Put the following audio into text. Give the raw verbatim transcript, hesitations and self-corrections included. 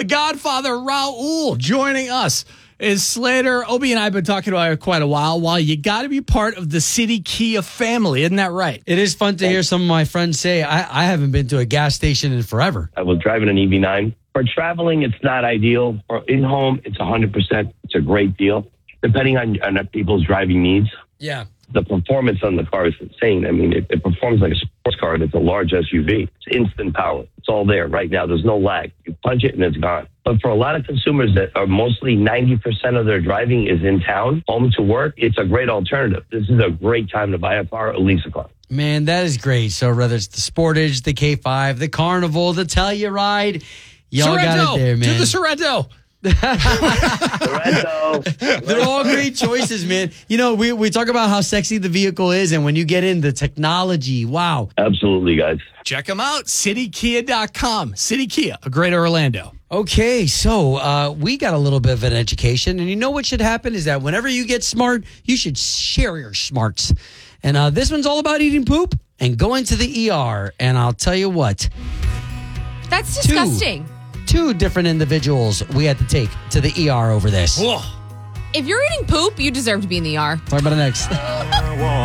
The Godfather, Raul, joining us. Is Slater. Obi and I have been talking about it quite a while. While you got to be part of the City Kia family. Isn't that right? It is fun to hear some of my friends say, I, I haven't been to a gas station in forever. I was driving an E V nine. For traveling, it's not ideal. For in-home, it's one hundred percent. It's a great deal, depending on, on people's driving needs. Yeah. The performance on the car is insane. I mean, it, it performs like a sports car, and it's a large S U V. It's instant power. It's all there right now. There's no lag. You punch it, and it's gone. But for a lot of consumers that are mostly ninety percent of their driving is in town, home to work, it's a great alternative. This is a great time to buy a car or lease a car. Man, that is great. So whether it's the Sportage, the K five, the Carnival, the Telluride, y'all Sorrento. got it there, man. Do the Sorrento. Sorrento. They're all great choices, man. You know, we, we talk about how sexy the vehicle is, and when you get in the technology, wow. Absolutely, guys. Check them out, city kia dot com. City Kia, a great Orlando. Okay, so uh, we got a little bit of an education, and you know what should happen is that whenever you get smart, you should share your smarts. And uh, this one's all about eating poop and going to the E R. And I'll tell you what. That's disgusting. Two, two different individuals we had to take to the E R over this. Whoa. If you're eating poop, you deserve to be in the E R. Talk about it next.